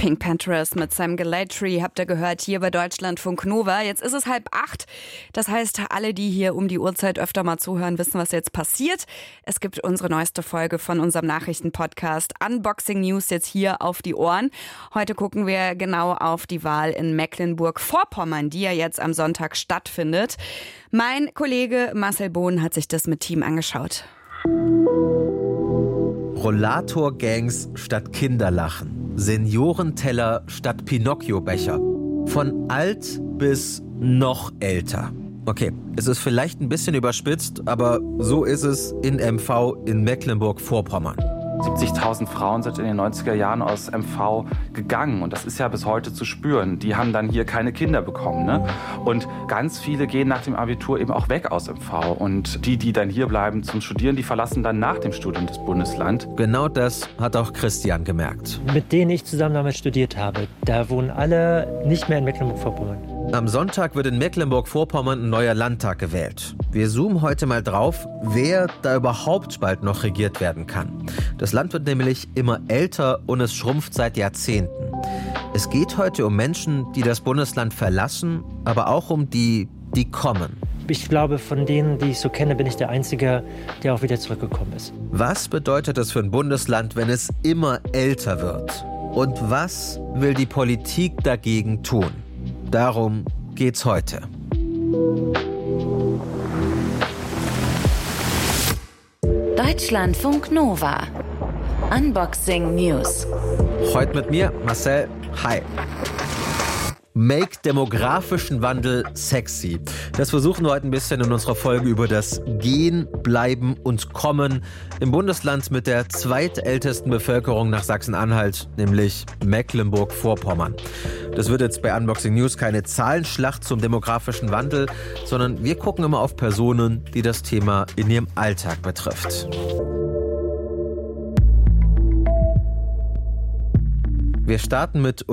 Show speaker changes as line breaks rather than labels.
Pink Panthers mit Sam Gellaitry habt ihr gehört hier bei Deutschlandfunk Nova. Jetzt ist es 7:30. Das heißt, alle, die hier um die Uhrzeit öfter mal zuhören, wissen, was jetzt passiert. Es gibt unsere neueste Folge von unserem Nachrichtenpodcast Unboxing News jetzt hier auf die Ohren. Heute gucken wir genau auf die Wahl in Mecklenburg-Vorpommern, die ja jetzt am Sonntag stattfindet. Mein Kollege Marcel Bohn hat sich das mit Team angeschaut.
Rollator-Gangs statt Kinderlachen. Seniorenteller statt Pinocchio-Becher. Von alt bis noch älter. Okay, es ist vielleicht ein bisschen überspitzt, aber so ist es in MV in Mecklenburg-Vorpommern.
70.000 Frauen sind in den 90er Jahren aus MV gegangen und das ist ja bis heute zu spüren. Die haben dann hier keine Kinder bekommen, ne? Und ganz viele gehen nach dem Abitur eben auch weg aus MV und die dann hier bleiben zum Studieren, die verlassen dann nach dem Studium das Bundesland.
Genau das hat auch Christian gemerkt.
Mit denen ich zusammen damals studiert habe, da wohnen alle nicht mehr in Mecklenburg-Vorpommern.
Am Sonntag wird in Mecklenburg-Vorpommern ein neuer Landtag gewählt. Wir zoomen heute mal drauf, wer da überhaupt bald noch regiert werden kann. Das Land wird nämlich immer älter und es schrumpft seit Jahrzehnten. Es geht heute um Menschen, die das Bundesland verlassen, aber auch um die kommen.
Ich glaube, von denen, die ich so kenne, bin ich der Einzige, der auch wieder zurückgekommen ist.
Was bedeutet das für ein Bundesland, wenn es immer älter wird? Und was will die Politik dagegen tun? Darum geht's heute.
Deutschlandfunk Nova. Unboxing News.
Heute mit mir, Marcel. Hi. Make demografischen Wandel sexy. Das versuchen wir heute ein bisschen in unserer Folge über das Gehen, Bleiben und Kommen im Bundesland mit der zweitältesten Bevölkerung nach Sachsen-Anhalt, nämlich Mecklenburg-Vorpommern. Das wird jetzt bei Unboxing News keine Zahlenschlacht zum demografischen Wandel, sondern wir gucken immer auf Personen, die das Thema in ihrem Alltag betrifft. Wir starten mit